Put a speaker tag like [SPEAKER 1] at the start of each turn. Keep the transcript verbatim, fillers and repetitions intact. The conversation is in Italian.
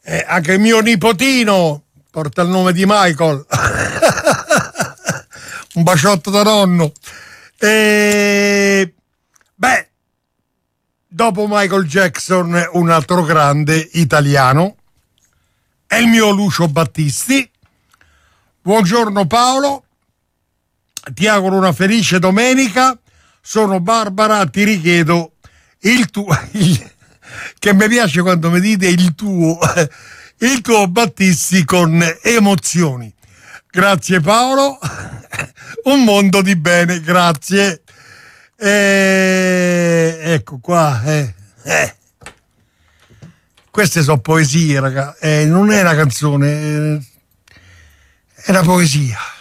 [SPEAKER 1] eh, anche mio nipotino porta il nome di Michael. Un baciotto da nonno. E beh, dopo Michael Jackson, un altro grande italiano è il mio Lucio Battisti. Buongiorno Paolo, ti auguro una felice domenica. Sono Barbara, ti richiedo il tuo, il, che mi piace quando mi dite il tuo, il tuo Battisti con emozioni. Grazie Paolo, un mondo di bene, grazie. E, ecco qua, eh, eh. Queste sono poesie, raga, eh, non è una canzone, è una poesia.